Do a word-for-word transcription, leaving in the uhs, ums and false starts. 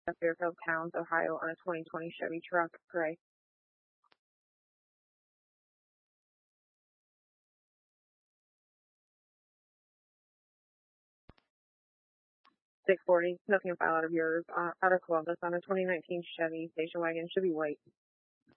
Fairfield Towns, Ohio on a twenty twenty Chevy truck, gray. six forty, nothing file out of yours, uh, out of Columbus on a twenty nineteen Chevy station wagon, should be white.